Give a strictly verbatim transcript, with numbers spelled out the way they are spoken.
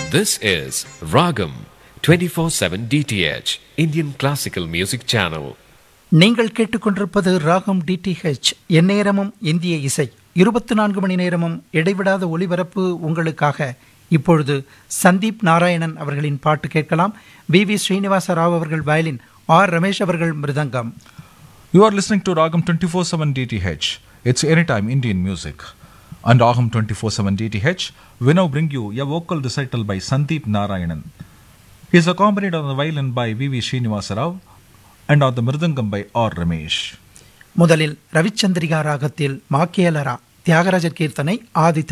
This is Ragam twenty-four seven D T H Indian Classical Music Channel. நீங்கள் கேட்டுக்கொண்டிருப்பது ராகம் DTH, எந்நேரமும் இந்திய இசை, இருபத்தி நான்கு மணி நேரமும் இடைவிடாத ஒலிபரப்பு உங்களுக்காக. இப்பொழுது சந்தீப் நாராயணன் அவர்களின் பாட்டு கேட்கலாம். வி வி ஸ்ரீனிவாச ராவ் அவர்கள் வயலின், ஆர் ரமேஷ் அவர்கள் மிருதங்கம். You are listening to Ragam twenty-four seven D T H. It's anytime Indian music. On Ragam twenty-four seven D T H, we now bring you a vocal recital by Sandeep Narayanan. He is accompanied on the violin by V V Srinivasa Rao and on the mirdangam by R Ramesh. முதலில் ரவிச்சந்திரிகா ராகத்தில் மாக்கியலரா தியாகராஜர் கீர்த்தனை ஆதி